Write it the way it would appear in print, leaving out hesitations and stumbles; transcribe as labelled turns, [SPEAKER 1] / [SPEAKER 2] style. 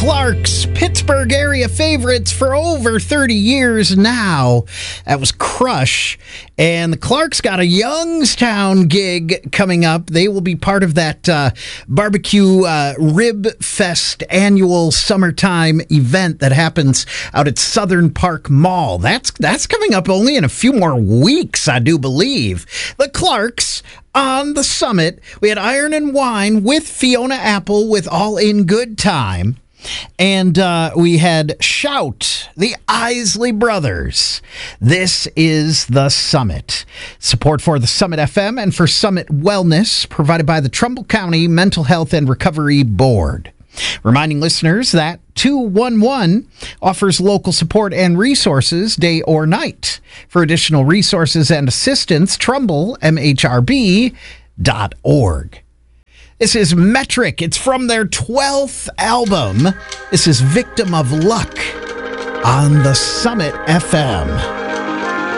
[SPEAKER 1] Clarks, Pittsburgh area favorites for over 30 years now. That was Crush. And the Clarks got a Youngstown gig coming up. They will be part of that barbecue rib fest annual summertime event that happens out at Southern Park Mall. That's coming up only in a few more weeks, I do believe. The Clarks on the Summit. We had Iron and Wine with Fiona Apple with All in Good Time. And we had Shout, the Isley Brothers. This is the Summit. Support for the Summit FM and for Summit Wellness provided by the Trumbull County Mental Health and Recovery Board. Reminding listeners that 211 offers local support and resources day or night. For additional resources and assistance, TrumbullMHRB.org. This is Metric. It's from their 12th album. This is Victim of Luck on the Summit FM.